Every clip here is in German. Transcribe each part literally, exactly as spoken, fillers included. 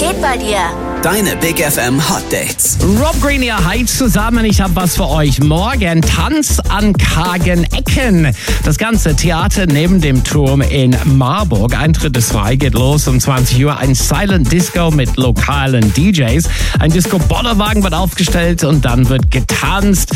geht bei dir? Deine Big F M Hot Dates. Rob Green, ihr Heiz zusammen. Ich habe was für euch. Morgen Tanz an kargen Ecken. Das ganze Theater neben dem Turm in Marburg. Eintritt ist frei, geht los um zwanzig Uhr. Ein Silent Disco mit lokalen D Js. Ein Disco-Bollerwagen wird aufgestellt und dann wird getanzt.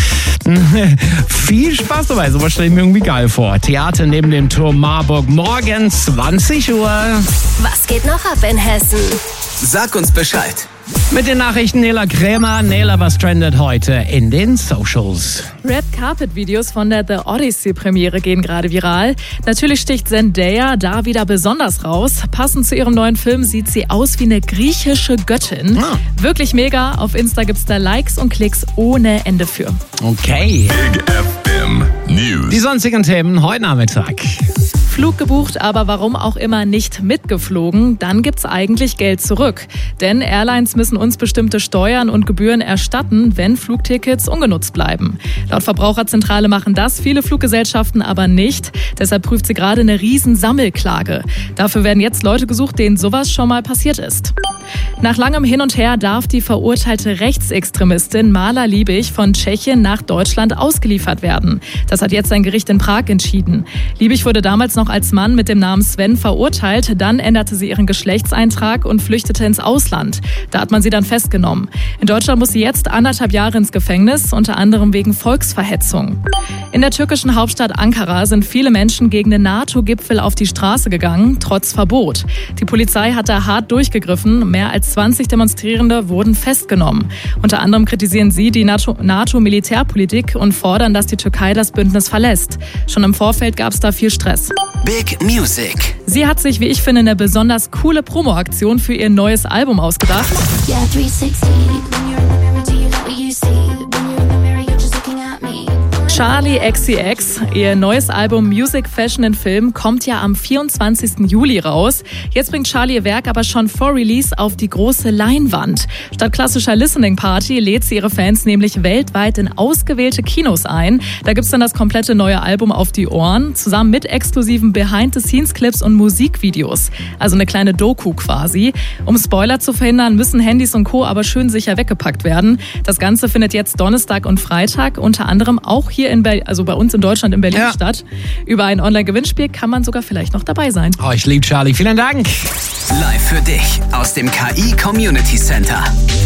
Viel Spaß dabei, sowas stelle ich mir irgendwie geil vor. Theater neben dem Turm Marburg, morgen zwanzig Uhr. Was geht noch ab in Hessen? Sag uns Bescheid. Mit den Nachrichten Nela Krämer. Nela, was trendet heute in den Socials? Red Carpet Videos von der The Odyssey Premiere gehen gerade viral. Natürlich sticht Zendaya da wieder besonders raus. Passend zu ihrem neuen Film sieht sie aus wie eine griechische Göttin. Ah. Wirklich mega. Auf Insta gibt's da Likes und Klicks ohne Ende für. Okay. Big F M News. Die sonstigen Themen heute Nachmittag. Flug gebucht, aber warum auch immer nicht mitgeflogen, dann gibt's eigentlich Geld zurück. Denn Airlines müssen uns bestimmte Steuern und Gebühren erstatten, wenn Flugtickets ungenutzt bleiben. Laut Verbraucherzentrale machen das viele Fluggesellschaften aber nicht. Deshalb prüft sie gerade eine riesen Sammelklage. Dafür werden jetzt Leute gesucht, denen sowas schon mal passiert ist. Nach langem Hin und Her darf die verurteilte Rechtsextremistin Mala Liebig von Tschechien nach Deutschland ausgeliefert werden. Das hat jetzt ein Gericht in Prag entschieden. Liebig wurde damals noch als Mann mit dem Namen Sven verurteilt. Dann änderte sie ihren Geschlechtseintrag und flüchtete ins Ausland. Da hat man sie dann festgenommen. In Deutschland muss sie jetzt anderthalb Jahre ins Gefängnis, unter anderem wegen Volksverhetzung. In der türkischen Hauptstadt Ankara sind viele Menschen gegen den NATO-Gipfel auf die Straße gegangen, trotz Verbot. Die Polizei hat da hart durchgegriffen. Mehr als zwanzig Demonstrierende wurden festgenommen. Unter anderem kritisieren sie die NATO-Militärpolitik und fordern, dass die Türkei das Bündnis verlässt. Schon im Vorfeld gab es da viel Stress. Big Music. Sie hat sich, wie ich finde, eine besonders coole Promo-Aktion für ihr neues Album ausgedacht. Yeah, three sixty, when you're in the mirror, do you like what you see? When you're in the mirror, you're just looking at me. Charli X C X, ihr neues Album Music, Fashion and Film kommt ja am vierundzwanzigsten Juli raus. Jetzt bringt Charli ihr Werk aber schon vor Release auf die große Leinwand. Statt klassischer Listening Party lädt sie ihre Fans nämlich weltweit in ausgewählte Kinos ein. Da gibt's dann das komplette neue Album auf die Ohren, zusammen mit exklusiven Behind-the-Scenes-Clips und Musikvideos. Also eine kleine Doku quasi. Um Spoiler zu verhindern, müssen Handys und Co. aber schön sicher weggepackt werden. Das Ganze findet jetzt Donnerstag und Freitag unter anderem auch hier in Berlin, also bei uns in Deutschland in Berlin ja. statt. Über ein Online-Gewinnspiel kann man sogar vielleicht noch dabei sein. Oh, ich liebe Charli. Vielen Dank. Live für dich aus dem K I Community Center.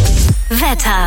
Wetter.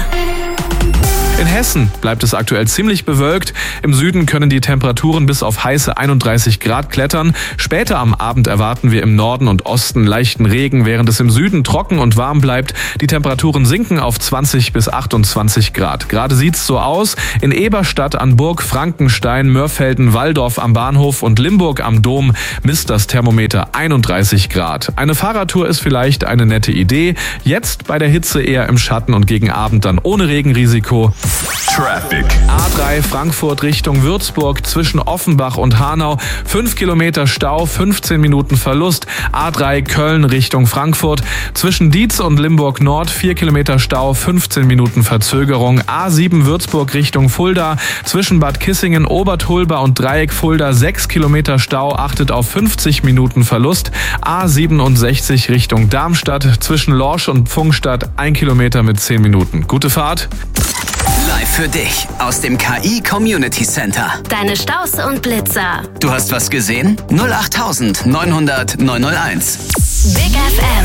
In Hessen bleibt es aktuell ziemlich bewölkt. Im Süden können die Temperaturen bis auf heiße einunddreißig Grad klettern. Später am Abend erwarten wir im Norden und Osten leichten Regen, während es im Süden trocken und warm bleibt. Die Temperaturen sinken auf zwanzig bis achtundzwanzig Grad. Gerade sieht's so aus. In Eberstadt an Burg Frankenstein, Mörfelden, Walldorf am Bahnhof und Limburg am Dom misst das Thermometer einunddreißig Grad. Eine Fahrradtour ist vielleicht eine nette Idee. Jetzt bei der Hitze eher im Schatten und gegen Abend dann ohne Regenrisiko. Traffic. A drei Frankfurt Richtung Würzburg zwischen Offenbach und Hanau. fünf Kilometer Stau, fünfzehn Minuten Verlust. A drei Köln Richtung Frankfurt zwischen Dietz und Limburg Nord. vier Kilometer Stau, fünfzehn Minuten Verzögerung. A sieben Würzburg Richtung Fulda zwischen Bad Kissingen, Obertulba und Dreieck Fulda. sechs Kilometer Stau, achtet auf fünfzig Minuten Verlust. A siebenundsechzig Richtung Darmstadt zwischen Lorsch und Pfungstadt. ein Kilometer mit zehn Minuten. Gute Fahrt. Live für dich aus dem K I Community Center. Deine Staus und Blitzer. Du hast was gesehen? null acht neunhundert neunhunderteins. Big F M.